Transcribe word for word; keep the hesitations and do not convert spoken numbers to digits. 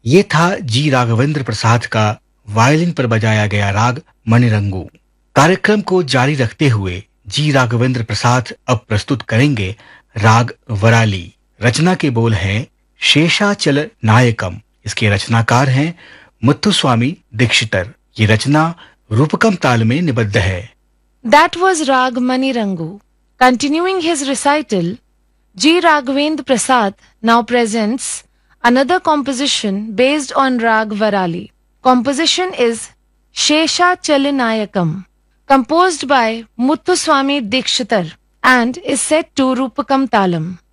ये था जी राघवेंद्र प्रसाद का वायलिन पर बजाया गया राग मणिरंगू। कार्यक्रम को जारी रखते हुए जी राघवेंद्र प्रसाद अब प्रस्तुत करेंगे राग वराली। रचना के बोल हैं शेषाचल नायकम। इसके रचनाकार हैं मुत्थुस्वामी दीक्षितर। ये रचना रूपकम ताल में निबद्ध है। That was Rag Manirangu. Continuing his recital, G. Raghavendra Prasad now presents another composition based on Rag Varali. Composition is Shesha Chalinayakam, composed by Muthuswami Dikshitar and is set to Rupakam Talam.